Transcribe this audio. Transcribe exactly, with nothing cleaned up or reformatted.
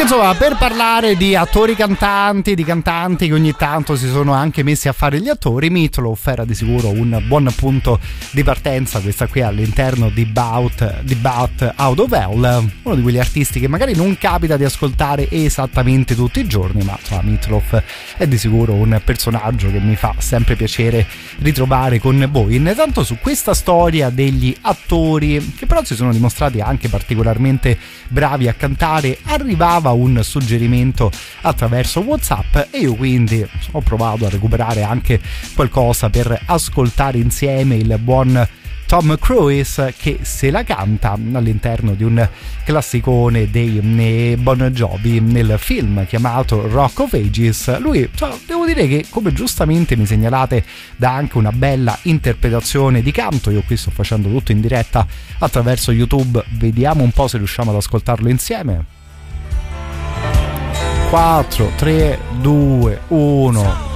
Insomma, per parlare di attori cantanti, di cantanti che ogni tanto si sono anche messi a fare gli attori, Meat Loaf era di sicuro un buon punto di partenza, questa qui all'interno di Bout, di Bout Out of Hell, uno di quegli artisti che magari non capita di ascoltare esattamente tutti i giorni, ma insomma Meat Loaf è di sicuro un personaggio che mi fa sempre piacere ritrovare con voi. Intanto su questa storia degli attori che però si sono dimostrati anche particolarmente bravi a cantare, arrivava un suggerimento attraverso WhatsApp e io quindi ho provato a recuperare anche qualcosa per ascoltare insieme il buon Tom Cruise che se la canta all'interno di un classicone dei Bon Jovi nel film chiamato Rock of Ages. Lui, cioè, devo dire che, come giustamente mi segnalate, dà anche una bella interpretazione di canto. Io qui sto facendo tutto in diretta attraverso YouTube, vediamo un po' se riusciamo ad ascoltarlo insieme. quattro, tre, due, uno